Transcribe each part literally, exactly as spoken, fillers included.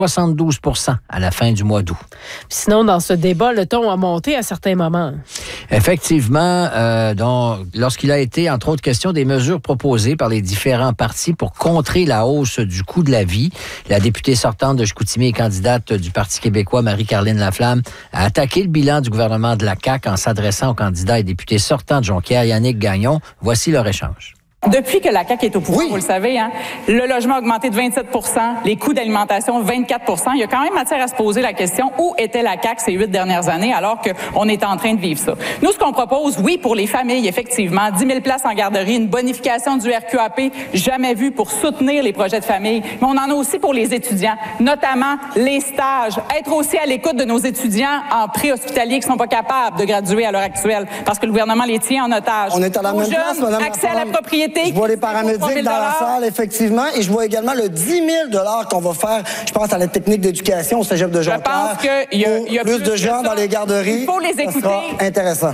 soixante-douze pour cent à la fin du mois d'août. Sinon, dans ce débat, le ton a monté à certains moments. Effectivement, euh, donc, lorsqu'il a été, entre autres questions, des mesures proposées par les différents partis pour contrer la hausse du coût de la vie, la députée sortante de Chicoutimi et candidate du Parti québécois, Marie-Caroline Laflamme, a attaqué le bilan du gouvernement de la C A Q en s'adressant au candidat et député sortant de Jonquière, Yannick Gagnon. Voici leur échange. Depuis que la C A Q est au pouvoir, oui. Vous le savez, hein, le logement a augmenté de vingt-sept pour cent, les coûts d'alimentation vingt-quatre pour cent. Il y a quand même matière à se poser la question, où était la C A Q ces huit dernières années alors qu'on est en train de vivre ça? Nous, ce qu'on propose, oui, pour les familles, effectivement, dix mille places en garderie, une bonification du R Q A P, jamais vu pour soutenir les projets de famille. Mais on en a aussi pour les étudiants, notamment les stages. Être aussi à l'écoute de nos étudiants en préhospitalier qui ne sont pas capables de graduer à l'heure actuelle parce que le gouvernement les tient en otage. On est à la même place, madame. Accès à la propriété. Je vois les paramédics dans la salle, effectivement, et je vois également le dix mille dollars qu'on va faire, je pense, à la technique d'éducation au cégep de Jonquière. Je pense qu'il y a, il y a plus, plus de gens dans les garderies. Il faut les écouter. Ça sera intéressant.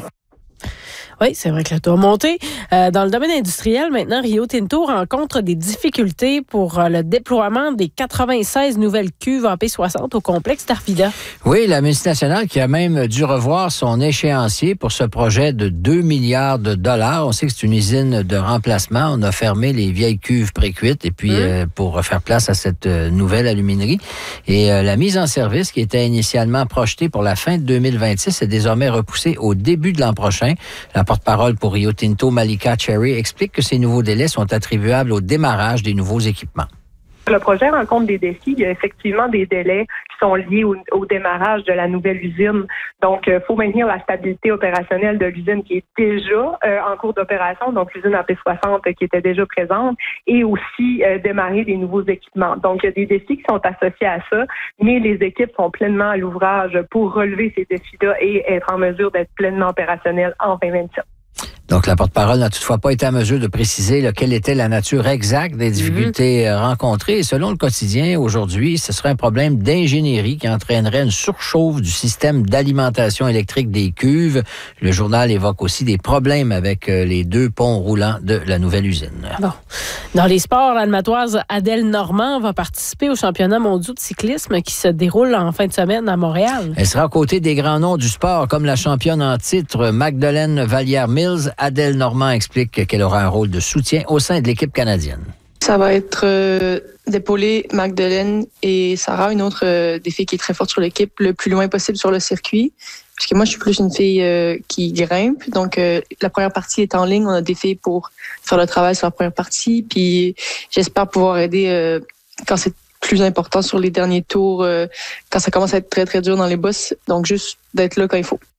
Oui, c'est vrai que le taux a monté. Euh, dans le domaine industriel, maintenant, Rio Tinto rencontre des difficultés pour euh, le déploiement des quatre-vingt-seize nouvelles cuves A P soixante au complexe d'Arvida. Oui, la multinationale qui a même dû revoir son échéancier pour ce projet de deux milliards de dollars. On sait que c'est une usine de remplacement. On a fermé les vieilles cuves précuites et puis mmh. euh, pour faire place à cette euh, nouvelle aluminerie. Et euh, la mise en service qui était initialement projetée pour la fin de deux mille vingt-six est désormais repoussée au début de l'an prochain. La porte-parole pour Rio Tinto, Malika Cherry, explique que ces nouveaux délais sont attribuables au démarrage des nouveaux équipements. Le projet rencontre des défis. Il y a effectivement des délais qui sont liés au, au démarrage de la nouvelle usine. Donc, il euh, faut maintenir la stabilité opérationnelle de l'usine qui est déjà euh, en cours d'opération, donc l'usine A P soixante euh, qui était déjà présente, et aussi euh, démarrer des nouveaux équipements. Donc, il y a des défis qui sont associés à ça, mais les équipes sont pleinement à l'ouvrage pour relever ces défis-là et être en mesure d'être pleinement opérationnelles en vingt vingt-sept. Donc, la porte-parole n'a toutefois pas été en mesure de préciser là, quelle était la nature exacte des difficultés mm-hmm. rencontrées. Et selon le quotidien, aujourd'hui, ce serait un problème d'ingénierie qui entraînerait une surchauffe du système d'alimentation électrique des cuves. Le journal évoque aussi des problèmes avec les deux ponts roulants de la nouvelle usine. Bon. Dans les sports, l'Almatoise Adèle Normand va participer au championnat mondial de cyclisme qui se déroule en fin de semaine à Montréal. Elle sera aux côtés des grands noms du sport, comme la championne en titre Magdeleine Vallière-Mills. Adèle Normand explique qu'elle aura un rôle de soutien au sein de l'équipe canadienne. Ça va être euh, d'épauler Magdeleine et Sarah, une autre euh, des filles qui est très forte sur l'équipe, le plus loin possible sur le circuit. Parce que moi, je suis plus une fille euh, qui grimpe. Donc, euh, la première partie est en ligne. On a des filles pour faire le travail sur la première partie. Puis, j'espère pouvoir aider euh, quand c'est plus important sur les derniers tours, euh, quand ça commence à être très, très dur dans les bosses. Donc, juste d'être là quand il faut.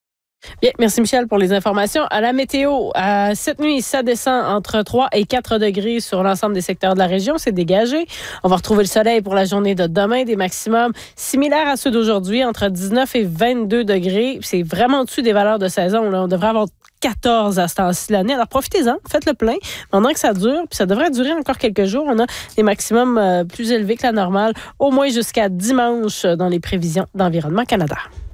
Bien, merci Michel pour les informations. À la météo, à cette nuit, ça descend entre trois et quatre degrés sur l'ensemble des secteurs de la région. C'est dégagé. On va retrouver le soleil pour la journée de demain, des maximums similaires à ceux d'aujourd'hui, entre dix-neuf et vingt-deux degrés. C'est vraiment au-dessus des valeurs de saison. Là. On devrait avoir quatorze à ce temps-ci de l'année. Alors profitez-en, faites le plein pendant que ça dure. Puis ça devrait durer encore quelques jours. On a des maximums euh, plus élevés que la normale, au moins jusqu'à dimanche dans les prévisions d'Environnement Canada.